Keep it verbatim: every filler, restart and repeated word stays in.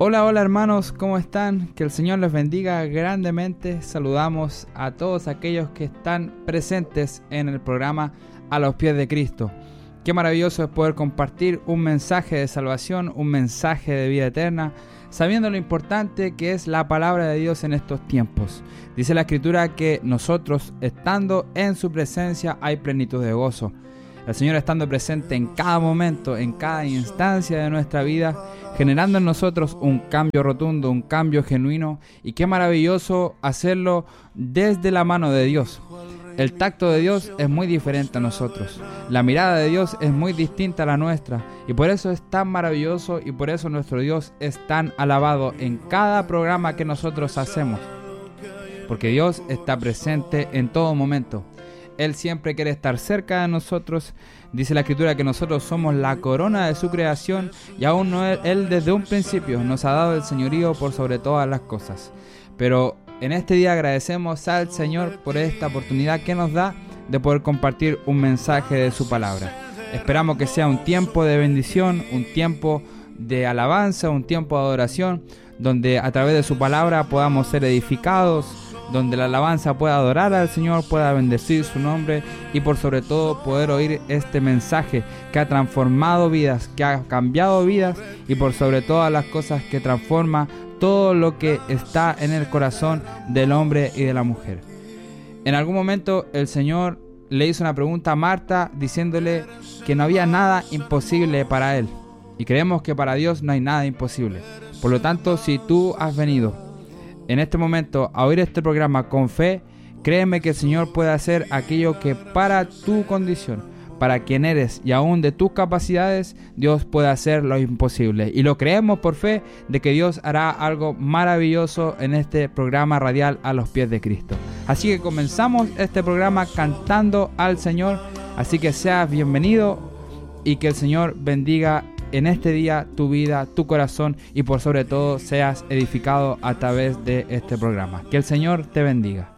Hola, hola hermanos, ¿cómo están? Que el Señor les bendiga grandemente. Saludamos a todos aquellos que están presentes en el programa A los Pies de Cristo. Qué maravilloso es poder compartir un mensaje de salvación, un mensaje de vida eterna, sabiendo lo importante que es la palabra de Dios en estos tiempos. Dice la Escritura que nosotros, estando en su presencia, hay plenitud de gozo. El Señor estando presente en cada momento, en cada instancia de nuestra vida, generando en nosotros un cambio rotundo, un cambio genuino, y qué maravilloso hacerlo desde la mano de Dios. El tacto de Dios es muy diferente a nosotros, la mirada de Dios es muy distinta a la nuestra, y por eso es tan maravilloso y por eso nuestro Dios es tan alabado en cada programa que nosotros hacemos, porque Dios está presente en todo momento. Él siempre quiere estar cerca de nosotros. Dice la Escritura que nosotros somos la corona de su creación y aún no él, él desde un principio nos ha dado el señorío por sobre todas las cosas. Pero en este día agradecemos al Señor por esta oportunidad que nos da de poder compartir un mensaje de su palabra. Esperamos que sea un tiempo de bendición, un tiempo de alabanza, un tiempo de adoración, donde a través de su palabra podamos ser edificados, donde la alabanza pueda adorar al Señor, pueda bendecir su nombre y por sobre todo poder oír este mensaje que ha transformado vidas, que ha cambiado vidas y por sobre todas las cosas que transforma todo lo que está en el corazón del hombre y de la mujer. En algún momento el Señor le hizo una pregunta a Marta diciéndole que no había nada imposible para Él, y creemos que para Dios no hay nada imposible. Por lo tanto, si tú has venido en este momento a oír este programa con fe, créeme que el Señor puede hacer aquello que para tu condición, para quien eres y aún de tus capacidades, Dios puede hacer lo imposible. Y lo creemos por fe de que Dios hará algo maravilloso en este programa radial A los Pies de Cristo. Así que comenzamos este programa cantando al Señor. Así que seas bienvenido y que el Señor bendiga en este día tu vida, tu corazón y por sobre todo seas edificado a través de este programa. Que el Señor te bendiga.